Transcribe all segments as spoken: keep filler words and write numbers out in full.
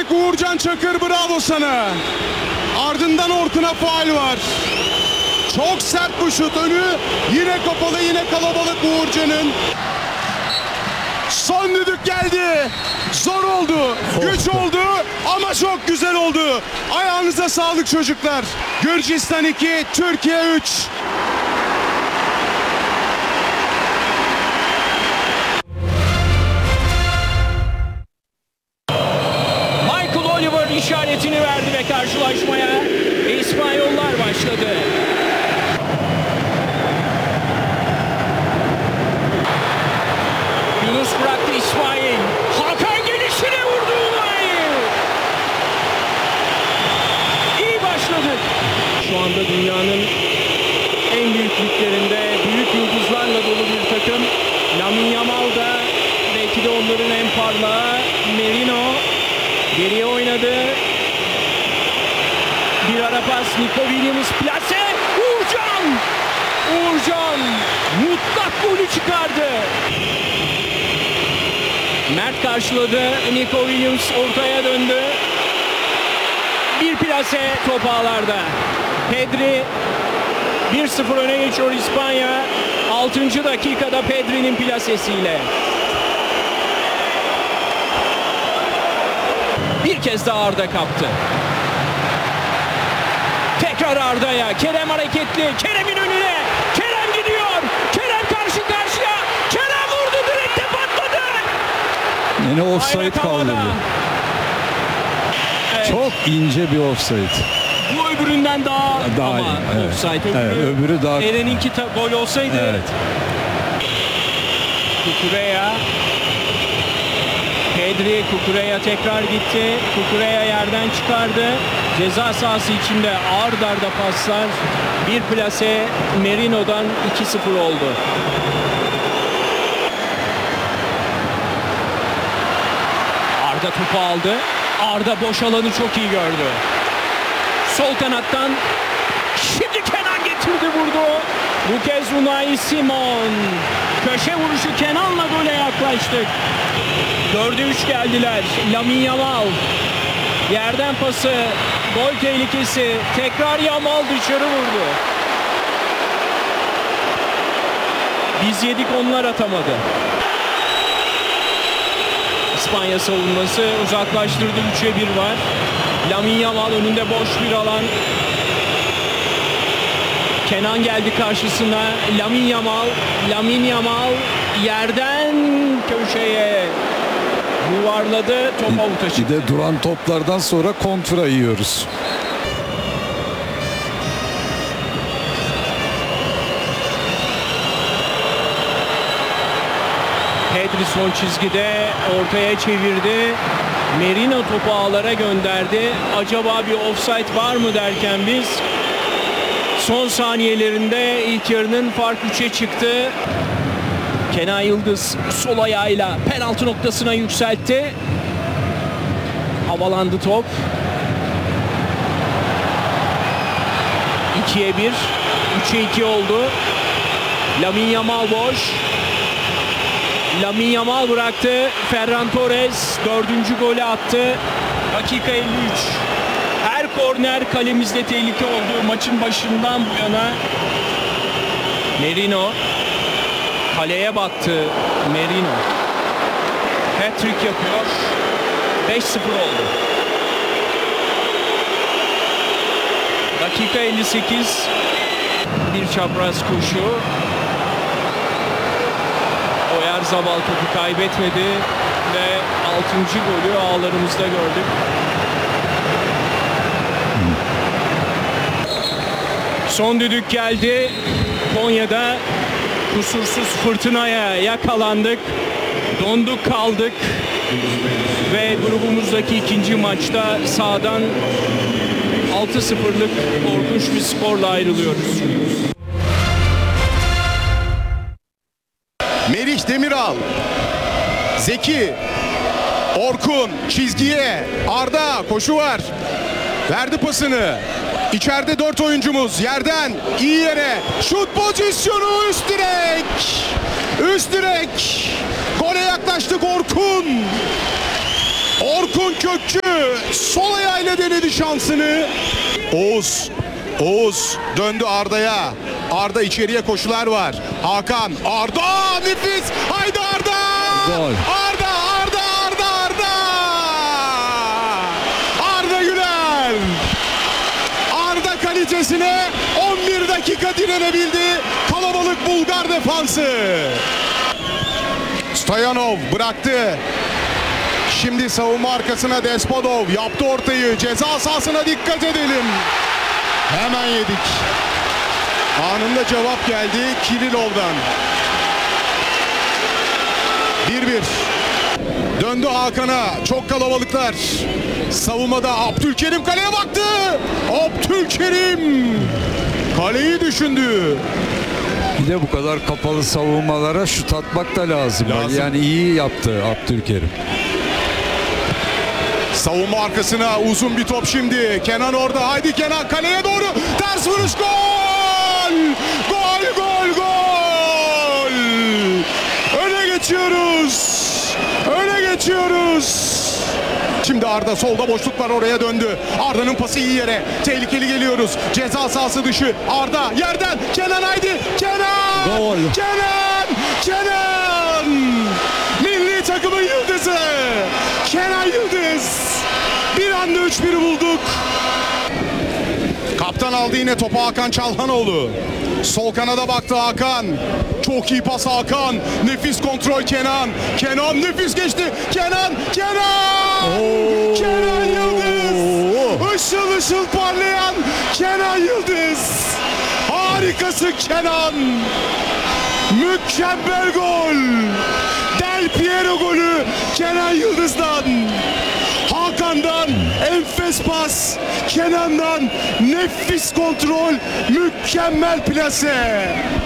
verdik Uğurcan Çakır, bravo sana. Ardından Orkun'a faul var. Çok sert bu şut, önü yine kapalı, yine kalabalık Uğurcan'ın. Son düdük geldi. Zor oldu, güç oldu ama çok güzel oldu. Ayağınıza sağlık çocuklar. Gürcistan iki, Türkiye üç. Michael Oliver işaretini verdi ve karşılaşmaya İspanyollar başladı. Yunus bıraktı, İsmail. Hakan gelişine vurdu Unai. İyi başladık. Şu anda dünyanın en büyük liglerinde büyük yıldızlarla dolu bir takım. Lamine Yamal da belki de onların en parlağı. Merino geriye oynadı. Bir ara pas, Nico Williams plase. Uğurcan! Uğurcan mutlak golü çıkardı. Mert karşıladı. Nico Williams ortaya döndü. Bir plase, top ağlarda. Pedri bir sıfır öne geçiyor İspanya. altıncı dakikada Pedri'nin plasesiyle. Bir kez daha Arda kaptı. Tekrar Arda'ya. Kerem hareketli. Kerem'in önüne. Kerem gidiyor. Kerem karşı karşıya. Kerem vurdu, direkte patladı. Yine offside kaldırdı. Evet. Çok ince bir offside. Bu öbüründen daha, Daha ama iyi, evet. offside. Öbürü, Evet, öbürü daha- Eren'inki ta- gol olsaydı. Evet. Kukureya. Pedri, Kukureya tekrar gitti. Kukureya yerden çıkardı. Ceza sahası içinde ard arda paslar. Bir plase Merino'dan iki sıfır oldu. Arda topu aldı. Arda boş alanı çok iyi gördü. Sol kanattan şimdi Kenan getirdi, vurdu. Bu kez Unai Simon. Köşe vuruşu, Kenan'la gole yaklaştık. Dörde üç geldiler. Lamine Yamal. Yerden pası. Gol tehlikesi. Tekrar Yamal dışarı vurdu. Biz yedik, onlar atamadı. İspanya savunması uzaklaştırdı. üçe bir var. Lamine Yamal önünde boş bir alan. Kenan geldi karşısına. Lamine Yamal. Lamine Yamal yerden köşeye yuvarladı. Top avuta Bir çıktı. de duran toplardan sonra kontra yiyoruz. Pedri son çizgide ortaya çevirdi. Merino topu ağlara gönderdi. Acaba bir offside var mı derken biz son saniyelerinde ilk yarının fark üçe çıktı. Kenan Yıldız sol ayağıyla penaltı noktasına yükseltti. Havalandı top. ikiye bir. üçe iki oldu. Lamine Yamal boş. Lamine Yamal bıraktı. Ferran Torres dördüncü golü attı. Dakika elli üç. Her korner kalemizde tehlike oldu maçın başından bu yana. Merino kaleye baktı. Merino hat-trick yapıyor. beş sıfır oldu. Dakika elli sekiz. Bir çapraz koşu. Oyarzabal topu kaybetmedi ve altıncı golü ağlarımızda gördük. Son düdük geldi. Konya'da kusursuz fırtınaya yakalandık. Donduk kaldık. Ve grubumuzdaki ikinci maçta sahadan altı sıfırlık korkunç bir skorla ayrılıyoruz. Merih Demiral, Zeki, Orkun çizgiye, Arda koşu var. Verdi pasını. İçeride dört oyuncumuz yerden iyi yere. Şut pozisyonu, üst direk. Üst direk. Gole yaklaştık Orkun. Orkun Kökçü şansını. Oğuz. Oğuz döndü Arda'ya. Arda içeriye koşular var. Hakan. Arda nefis. Haydi Arda. Gol. Arda Arda Arda Arda. Arda Güler. Arda kalitesine on bir dakika direnebildi. Kalabalık Bulgar defansı. Stoyanov bıraktı. Şimdi savunma arkasına Despodov yaptı ortayı. Ceza sahasına dikkat edelim. Hemen yedik. Anında cevap geldi Kirilov'dan. bir bir. Döndü Hakan'a. Çok kalabalıklar. Savunmada Abdülkerim kaleye baktı. Abdülkerim kaleyi düşündü. Bir de bu kadar kapalı savunmalara şut atmak da lazım. Lazım. Yani iyi yaptı Abdülkerim. Savunma arkasına uzun bir top şimdi. Kenan orada. Haydi Kenan kaleye doğru. Ters vuruş gol! Gol gol gol! Öne geçiyoruz. Öne geçiyoruz. Şimdi Arda solda boşluk var, oraya döndü. Arda'nın pası iyi yere. Tehlikeli geliyoruz. Ceza sahası dışı. Arda yerden. Kenan haydi. Kenan! Gol. Kenan! Kenan! Milli takımın yıldızı. Kenan Yıldız. Bir anda üç bir bulduk. Kaptan aldı yine topu Hakan Çalhanoğlu. Sol kanada baktı Hakan. Çok iyi pas Hakan. Nefis kontrol Kenan. Kenan nefis geçti. Kenan, Kenan! Oo. Kenan Yıldız. Işıl ışıl parlayan Kenan Yıldız. Harikası Kenan. Mükemmel gol. Del Piero golü Kenan Yıldız'dan. Hakan'dan enfes pas. Kenan'dan nefis kontrol. Mükemmel plase.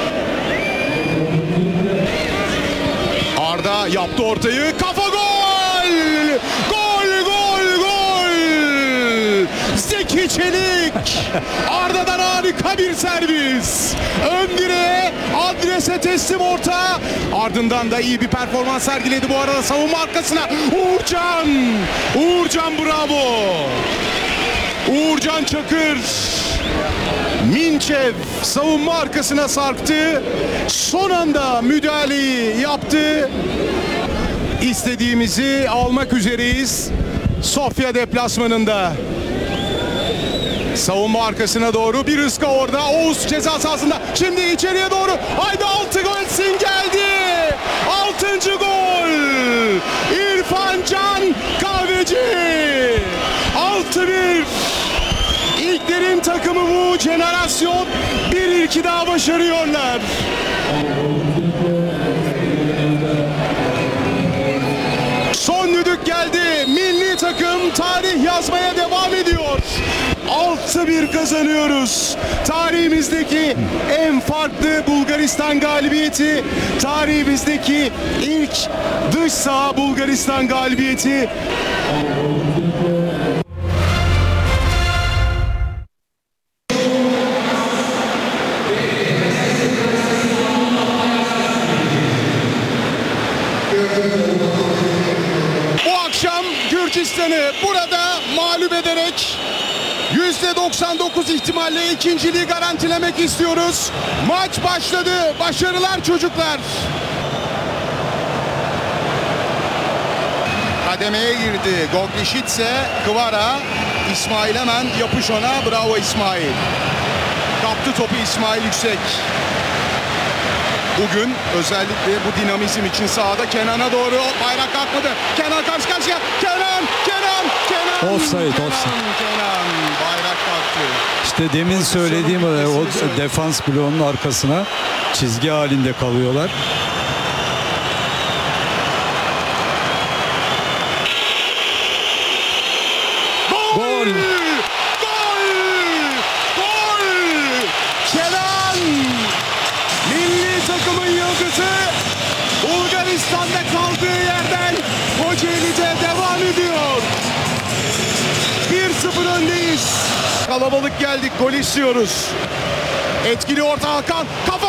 Arda yaptı ortayı. Kafa gol. Gol gol gol. Zeki Çelik. Arda'dan harika bir servis. Ön direğe adrese teslim orta. Ardından da iyi bir performans sergiledi bu arada savunma arkasına. Uğurcan. Uğurcan bravo. Uğurcan Çakır. Minçev savunma arkasına sarktı. Son anda müdahaleyi yaptı. İstediğimizi almak üzereyiz. Sofya deplasmanında. Savunma arkasına doğru bir ıska orada. Oğuz ceza sahasında. Şimdi içeriye doğru. Haydi altı golsin geldi. Altıncı gol. İrfan Can Kahveci. altı bir. İlklerin takımı bu jenerasyon bir ilki daha başarıyorlar. Son düdük geldi. Milli takım tarih yazmaya devam ediyor. altı bir kazanıyoruz. Tarihimizdeki en farklı Bulgaristan galibiyeti. Tarihimizdeki ilk dış saha Bulgaristan galibiyeti. Bu akşam Gürcistan'ı burada mağlup ederek yüzde doksan dokuz ihtimalle ikinciliği garantilemek istiyoruz. Maç başladı. Başarılar çocuklar. Kademeye girdi. Goglişitse, Kvara, İsmail hemen yapış ona. Bravo İsmail. Kaptı topu İsmail Yüksek. Bugün özellikle bu dinamizm için sahada Kenan'a doğru bayrak kalkmadı. Kenan karşı karşıya. Kenan, Kenan, Kenan. Offside, Kenan, offside. Kenan bayrak kalktı. İşte demin söylediğim o defans bloğunun arkasına çizgi halinde kalıyorlar. Gol! Gol! Gol! Gol! Kenan! Milli takımın yıldızı Bulgaristan'da kaldığı yerden Kocaeli'de devam ediyor. bir sıfır öndeyiz. Kalabalık geldik. Gol istiyoruz. Etkili orta Hakan. Kafa